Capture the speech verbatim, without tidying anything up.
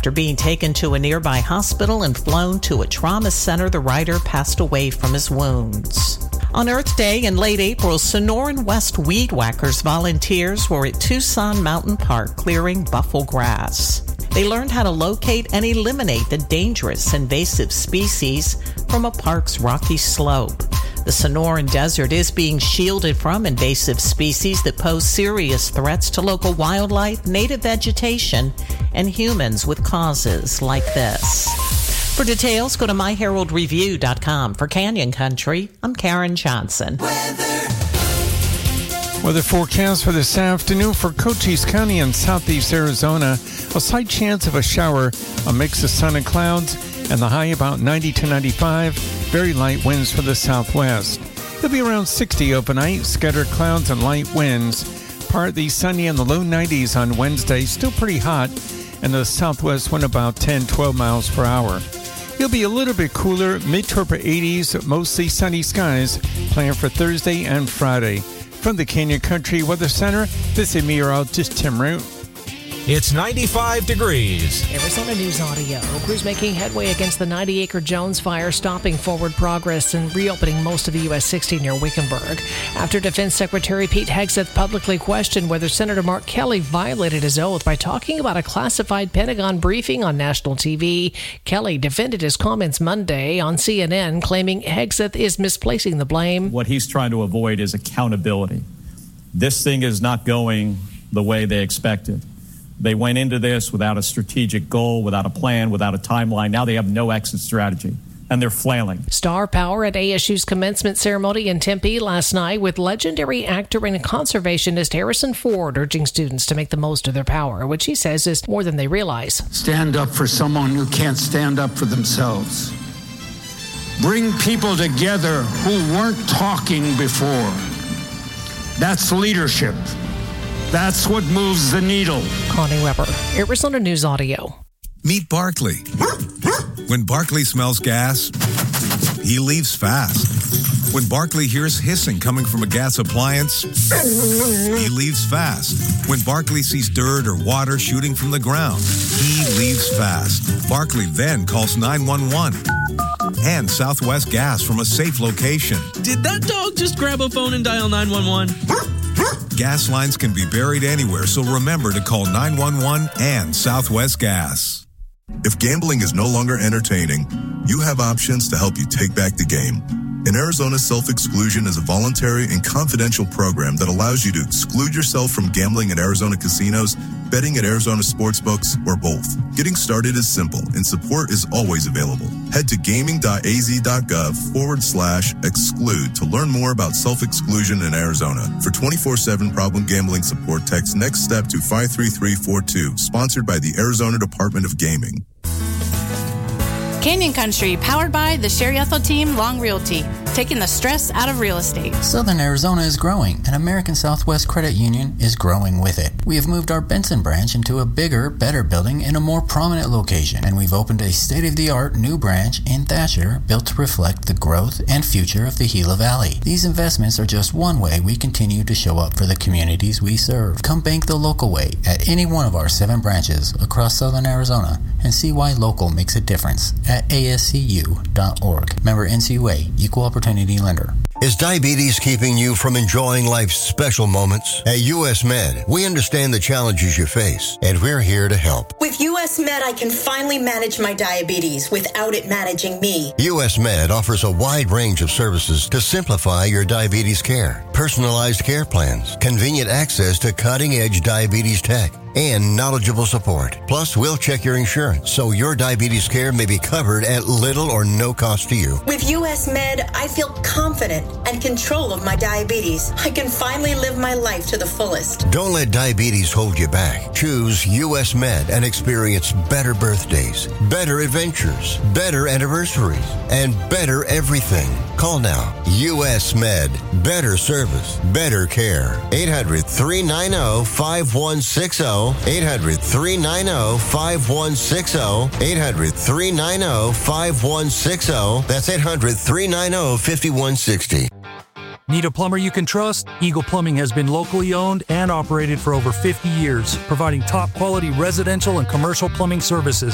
After being taken to a nearby hospital and flown to a trauma center, the writer passed away from his wounds. On Earth Day in late April, Sonoran West Weed Whackers volunteers were at Tucson Mountain Park clearing buffalo grass. They learned how to locate and eliminate the dangerous invasive species from a park's rocky slope. The Sonoran Desert is being shielded from invasive species that pose serious threats to local wildlife, native vegetation, and humans with causes like this. For details, go to my herald review dot com. For Canyon Country, I'm Karen Johnson. Weather. Weather forecast for this afternoon for Cochise County and southeast Arizona. A slight chance of a shower, a mix of sun and clouds, and the high about ninety to ninety-five. Very light winds for the southwest. It'll be around sixty overnight, scattered clouds and light winds. Partly sunny in the low nineties on Wednesday, still pretty hot, and the southwest wind about ten, twelve miles per hour. It'll be a little bit cooler, mid to upper eighties, mostly sunny skies, planned for Thursday and Friday. From the Canyon Country Weather Center, this is meteorologist Tim Root. It's ninety-five degrees. Arizona News Audio. Crews making headway against the ninety-acre Jones fire, stopping forward progress and reopening most of the U S sixty near Wickenburg. After Defense Secretary Pete Hegseth publicly questioned whether Senator Mark Kelly violated his oath by talking about a classified Pentagon briefing on national T V, Kelly defended his comments Monday on C N N, claiming Hegseth is misplacing the blame. What he's trying to avoid is accountability. This thing is not going the way they expected. They went into this without a strategic goal, without a plan, without a timeline. Now they have no exit strategy, and they're flailing. Star power at A S U's commencement ceremony in Tempe last night, with legendary actor and conservationist Harrison Ford urging students to make the most of their power, which he says is more than they realize. Stand up for someone who can't stand up for themselves. Bring people together who weren't talking before. That's leadership. That's what moves the needle. Connie Weber, Arizona News Audio. Meet Barkley. When Barkley smells gas, he leaves fast. When Barkley hears hissing coming from a gas appliance, he leaves fast. When Barkley sees dirt or water shooting from the ground, he leaves fast. Barkley then calls nine one one and Southwest Gas from a safe location. Did that dog just grab a phone and dial nine one one? Gas lines can be buried anywhere, so remember to call nine one one and Southwest Gas. If gambling is no longer entertaining, you have options to help you take back the game. In Arizona, self-exclusion is a voluntary and confidential program that allows you to exclude yourself from gambling at Arizona casinos, betting at Arizona sportsbooks, or both. Getting started is simple, and support is always available. Head to gaming.az.gov forward slash exclude to learn more about self-exclusion in Arizona. For twenty-four seven problem gambling support, text NEXT STEP to five three three four two, sponsored by the Arizona Department of Gaming. Canyon Country, powered by the Sherry Ethel Team Long Realty, taking the stress out of real estate. Southern Arizona is growing, and American Southwest Credit Union is growing with it. We have moved our Benson branch into a bigger, better building in a more prominent location, and we've opened a state-of-the-art new branch in Thatcher built to reflect the growth and future of the Gila Valley. These investments are just one way we continue to show up for the communities we serve. Come bank the local way at any one of our seven branches across Southern Arizona and see why local makes a difference at A S C U dot org. Member N C U A, Equal Opportunity Lender. Is diabetes keeping you from enjoying life's special moments? At U S Med, we understand the challenges you face, and we're here to help. With U S Med, I can finally manage my diabetes without it managing me. U S Med offers a wide range of services to simplify your diabetes care. Personalized care plans, convenient access to cutting-edge diabetes tech, and knowledgeable support. Plus, we'll check your insurance so your diabetes care may be covered at little or no cost to you. With U S Med, I feel confident and control of my diabetes. I can finally live my life to the fullest. Don't let diabetes hold you back. Choose U S Med and experience better birthdays, better adventures, better anniversaries, and better everything. Call now. U S Med. Better service, better care. eight hundred, three nine zero, five one six zero. eight hundred, three nine zero, five one six zero. eight hundred, three nine zero, five one six zero. That's eight hundred, three nine zero, five one six zero. Need a plumber you can trust? Eagle Plumbing has been locally owned and operated for over fifty years, providing top quality residential and commercial plumbing services.